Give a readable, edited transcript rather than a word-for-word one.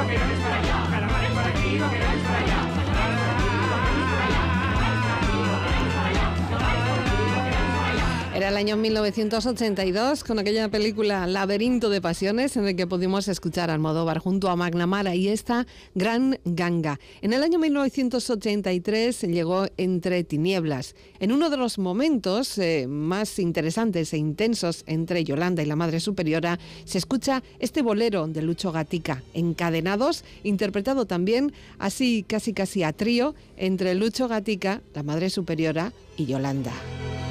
Era el año 1982 con aquella película Laberinto de Pasiones en el que pudimos escuchar a Almodóvar junto a McNamara y esta Gran Ganga. En el año 1983 llegó Entre Tinieblas. En uno de los momentos más interesantes e intensos entre Yolanda y la Madre Superiora se escucha este bolero de Lucho Gatica, Encadenados, interpretado también así casi a trío entre Lucho Gatica, la Madre Superiora y Yolanda.